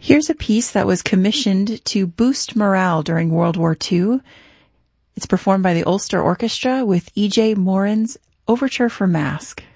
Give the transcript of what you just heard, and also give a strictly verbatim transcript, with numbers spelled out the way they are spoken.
Here's a piece that was commissioned to boost morale during World War Two. It's performed by the Ulster Orchestra with E J Moran's Overture for Mask.